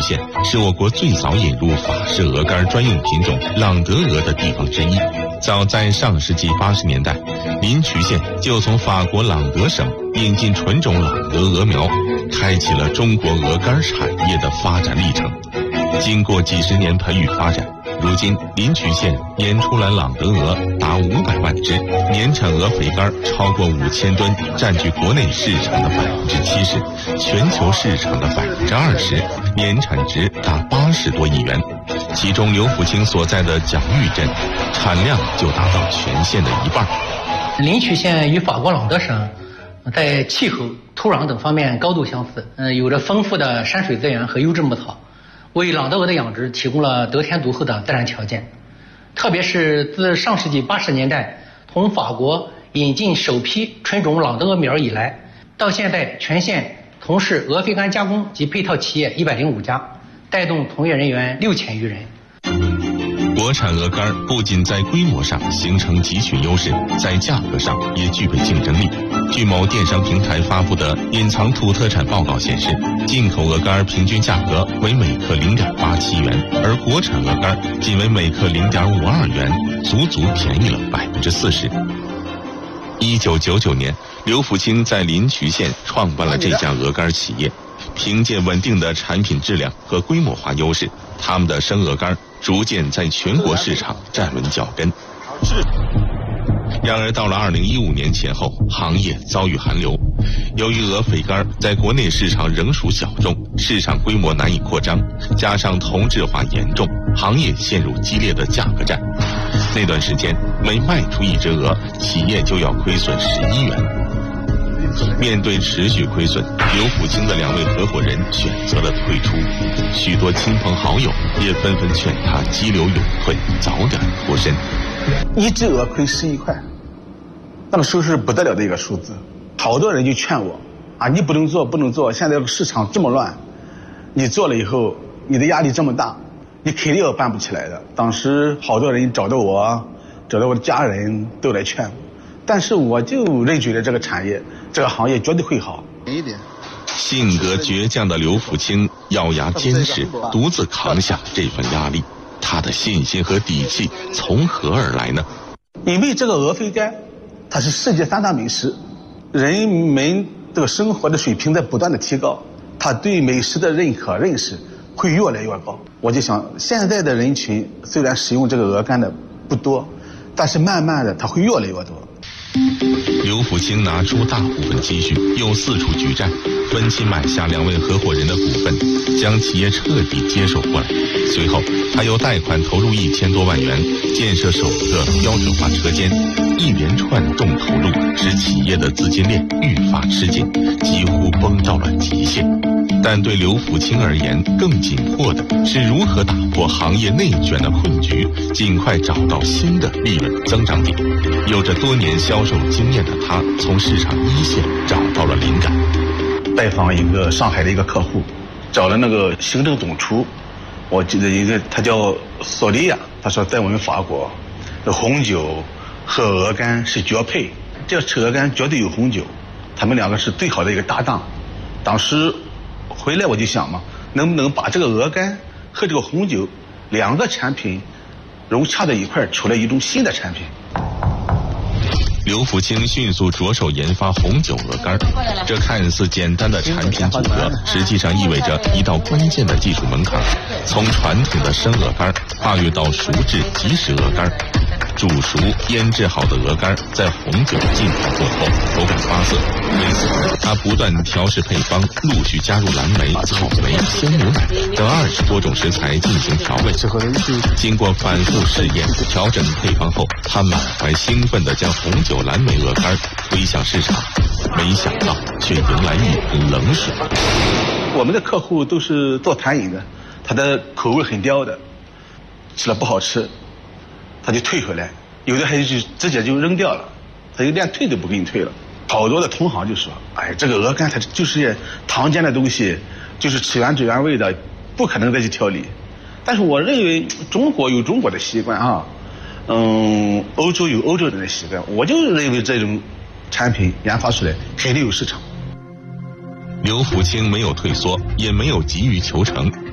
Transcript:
县是我国最早引入法式鹅肝专用品种朗德鹅的地方之一。早在上世纪80年代，临朐县就从法国朗德省引进纯种朗德鹅苗，开启了中国鹅肝产业的发展历程。经过几十年培育发展，如今临朐县年出栏朗德鹅达500万只，年产鹅肥肝超过5000吨，占据国内市场的70%，全球市场的20%，年产值达80多亿元。其中刘福清所在的蒋玉镇产量就达到全县的1半。 临朐县与法国朗德省在气候、土壤等方面高度相似，有着丰富的山水资源和优质牧草，为朗德鹅的养殖提供了得天独厚的自然条件。特别是自上世纪80年代从法国引进首批纯种朗德鹅苗以来，到现在全县从事鹅肥肝加工及配套企业105家，带动从业人员6000余人。 国产鹅肝不仅在规模上形成极具优势，在价格上也具备竞争力。据某电商平台发布的隐藏土特产报告显示，进口鹅肝平均价格为每克0.87元，而国产鹅肝仅为每克0.52元，足足便宜了40%。1999年，刘福清在临朐县创办了这家鹅肝企业。凭借稳定的产品质量和规模化优势，他们的生鹅肝逐渐在全国市场站稳脚跟。然而到了2015年前后，行业遭遇寒流。由于鹅肥肝在国内市场仍属小众，市场规模难以扩张，加上同质化严重，行业陷入激烈的价格战。那段时间，每卖出一只鹅，企业就要亏损11元。面对持续亏损，刘福清的2位合伙人选择了退出，许多亲朋好友也纷纷劝他激流勇退，早点脱身。 一只鹅亏11块，那么时候是不得了的一个数字。好多人就劝我啊，你不能做，现在这个市场这么乱，你做了以后，你的压力这么大，你肯定要办不起来的。当时好多人找到我的家人都来劝我。但是我就认觉得这个产业、这个行业绝对会好。 性格倔强的刘福清咬牙坚持，独自扛下这份压力。他的信心和底气从何而来呢？ 因为这个鹅肥肝，它是世界3大美食，人们这个生活的水平在不断的提高，他对美食的认可认识会越来越高。我就想，现在的人群虽然使用这个鹅肝的不多，但是慢慢的它会越来越多。 刘福清拿出大部分积蓄，又四处举债，分期买下2位合伙人的股份，将企业彻底接手过来。随后，他又贷款投入1000多万元，建设首个标准化车间，一连串重投入使企业的资金链愈发吃紧，几乎崩到了极限。但对刘福清而言，更紧迫的是如何打破行业内卷的困局，尽快找到新的利润增长点。有着多年销售经验的他，从市场一线找到了灵感。 拜访一个上海的一个客户，找了那个行政总厨，我记得一个他叫索利亚，他说在我们法国，红酒和鹅肝是绝配，这吃鹅肝绝对有红酒，他们2个是最好的一个搭档。当时回来我就想嘛，能不能把这个鹅肝和这个红酒2个产品融洽在一块，出来一种新的产品。 刘福清迅速着手研发红酒鹅肝，这看似简单的产品组合，实际上意味着一道关键的技术门槛，从传统的生鹅肝跨越到熟制即食鹅肝。煮熟腌制好的鹅肝在红酒浸泡过后，口感发涩。为此，他不断调试配方，陆续加入蓝莓、草莓、鲜牛奶等20多种食材进行调味。经过反复试验、调整配方后，他满怀兴奋地将红酒蓝莓鹅肝推向市场，没想到却迎来一盆冷水。 我们的客户都是做餐饮的，他的口味很刁的，吃了不好吃，他就退回来，有的还就直接就扔掉了，他就连退都不给你退了。好多的同行就说，哎，这个鹅肝它就是常见的东西，就是吃原汁原味的，不可能再去调理。但是我认为中国有中国的习惯啊，欧洲有欧洲人的习惯，我就认为这种产品研发出来肯定有市场。 刘福清没有退缩，也没有急于求成，